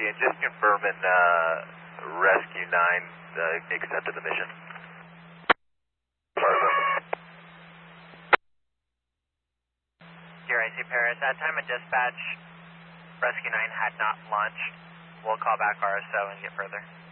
and just confirming Rescue 9 accepted the mission. Here, AC Paris. At time of dispatch, Rescue 9 had not launched. We'll call back RSO and get further.